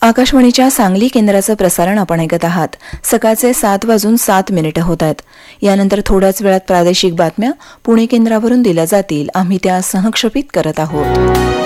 आकाशवाणीच्या सांगली केंद्राचं प्रसारण आपण ऐकत आहात. सकाळचे 7:07 होत आहेत. यानंतर थोड्याच वेळात प्रादेशिक बातम्या पुणे केंद्रावरून दिल्या जातील. आम्ही त्या सहक्षेपित करत आहोत.